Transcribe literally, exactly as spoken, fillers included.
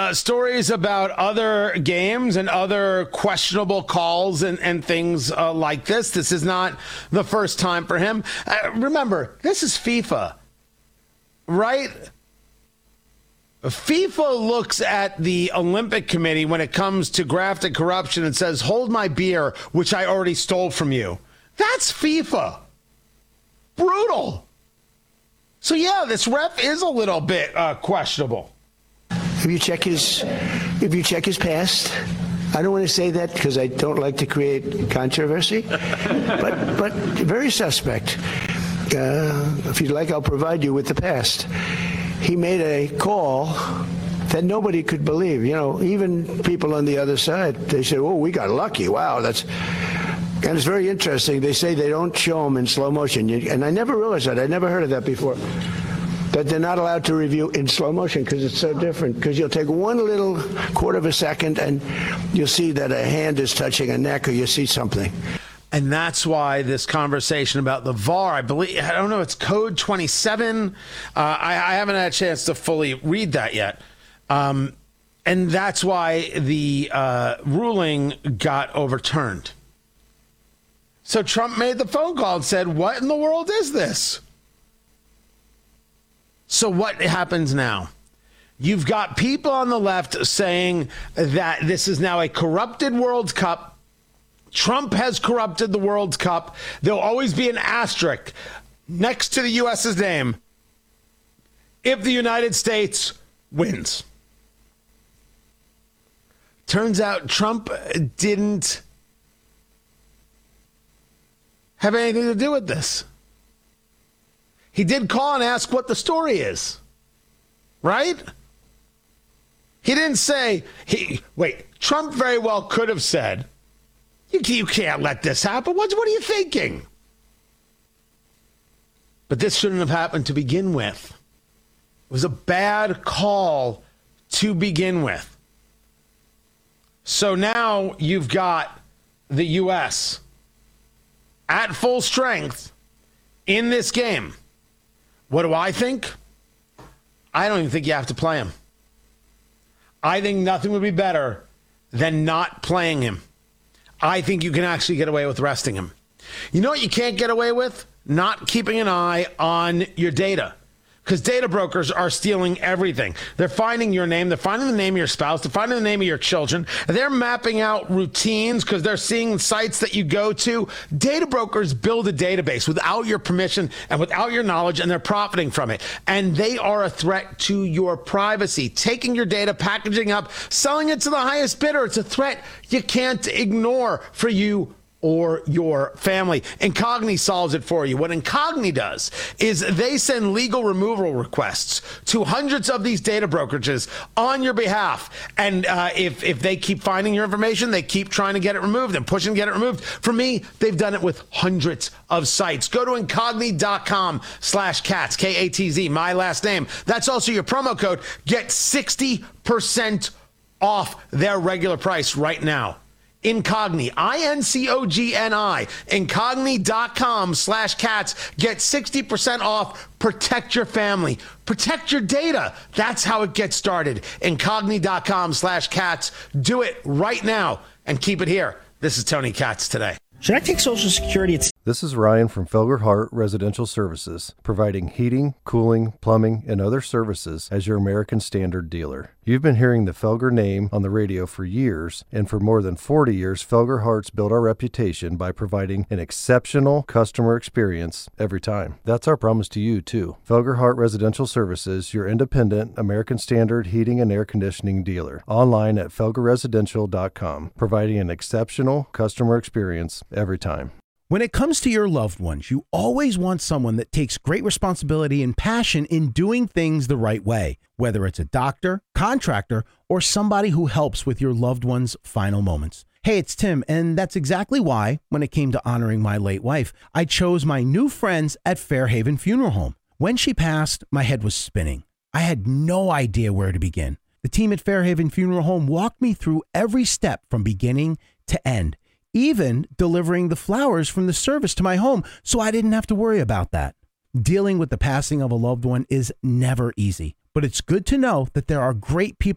uh, stories about other games and other questionable calls and, and things uh, like this. This is not the first time for him. Uh, remember, this is FIFA, right? FIFA looks at the Olympic Committee when it comes to graft and corruption and says, hold my beer, which I already stole from you. That's FIFA. Brutal. So, yeah, this ref is a little bit uh, questionable. If you check his, if you check his past, I don't want to say that because I don't like to create controversy, but but very suspect. Uh, if you'd like, I'll provide you with the past. He made a call that nobody could believe. You know, even people on the other side, they said, "Oh, we got lucky. Wow, that's." And it's very interesting. They say they don't show them in slow motion, you, and I never realized that. I never heard of that before. That they're not allowed to review in slow motion because it's so different. Because you'll take one little quarter of a second and you'll see that a hand is touching a neck or you see something. And that's why this conversation about the V A R, I believe, I don't know, it's code twenty-seven. Uh, I, I haven't had a chance to fully read that yet. Um, and that's why the uh, ruling got overturned. So Trump made the phone call and said, what in the world is this? So what happens now? You've got people on the left saying that this is now a corrupted World Cup. Trump has corrupted the World Cup. There'll always be an asterisk next to the U S's name if the United States wins. Turns out Trump didn't have anything to do with this. He did call and ask what the story is, right? He didn't say, he, wait, Trump very well could have said, you, you can't let this happen. What, what are you thinking? But this shouldn't have happened to begin with. It was a bad call to begin with. So now you've got the U S at full strength in this game. What do I think? I don't even think you have to play him. I think nothing would be better than not playing him. I think you can actually get away with resting him. You know what you can't get away with? Not keeping an eye on your data. Because data brokers are stealing everything. They're finding your name. They're finding the name of your spouse. They're finding the name of your children. They're mapping out routines because they're seeing sites that you go to. Data brokers build a database without your permission and without your knowledge, and they're profiting from it. And they are a threat to your privacy. Taking your data, packaging up, selling it to the highest bidder. It's a threat you can't ignore for you or your family. Incogni solves it for you. What Incogni does is they send legal removal requests to hundreds of these data brokerages on your behalf. And uh, if, if they keep finding your information, they keep trying to get it removed and pushing to get it removed. For me, they've done it with hundreds of sites. Go to Incogni.com slash cats, K A T Z, my last name. That's also your promo code. Get sixty percent off their regular price right now. Incogni, I N C O G N I, Incogni.com slash cats. Get sixty percent off. Protect your family. Protect your data. That's how it gets started. Incogni.com slash cats. Do it right now and keep it here. This is Tony Katz today. Should I take Social Security? It's- This is Ryan from Felger Hart Residential Services, providing heating, cooling, plumbing, and other services as your American Standard dealer. You've been hearing the Felger name on the radio for years, and for more than forty years, Felger Hart's built our reputation by providing an exceptional customer experience every time. That's our promise to you, too. Felger Hart Residential Services, your independent American Standard heating and air conditioning dealer. Online at felger residential dot com, providing an exceptional customer experience every time. When it comes to your loved ones, you always want someone that takes great responsibility and passion in doing things the right way, whether it's a doctor, contractor, or somebody who helps with your loved one's final moments. Hey, it's Tim, and that's exactly why, when it came to honoring my late wife, I chose my new friends at Fairhaven Funeral Home. When she passed, my head was spinning. I had no idea where to begin. The team at Fairhaven Funeral Home walked me through every step from beginning to end, even delivering the flowers from the service to my home, so I didn't have to worry about that. Dealing with the passing of a loved one is never easy, but it's good to know that there are great people